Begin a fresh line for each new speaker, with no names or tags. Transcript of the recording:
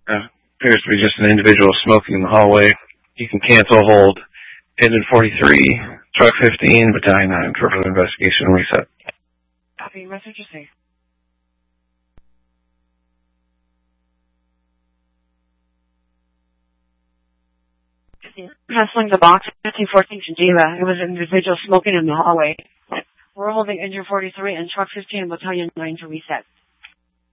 Appears to be just an individual smoking in the hallway. You can cancel hold. Engine 43, truck 15, battalion 9 for further investigation and reset.
Copy, message received. Hustling the box 1514 Geneva. It was an individual smoking in the hallway. We're holding engine 43 and truck 15 and battalion 9 to reset.